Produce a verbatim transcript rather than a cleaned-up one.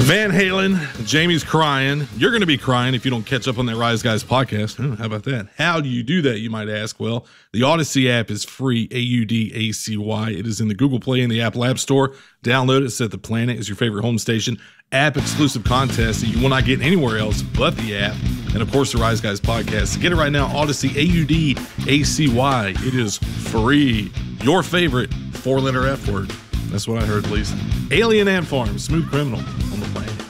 Van Halen, Jamie's crying. You're going to be crying if you don't catch up on that Rise Guys podcast. Oh, how about that? How do you do that, you might ask? Well, the Audacy app is free, A U D A C Y. It is in the Google Play and the Apple App Store. Download it, set the planet as your favorite home station. App-exclusive contests that you will not get anywhere else but the app. And, of course, the Rise Guys podcast. Get it right now, Audacy, A U D A C Y. It is free. Your favorite four-letter F word. That's what I heard, at least. Alien Ant Farm, Smooth Criminal.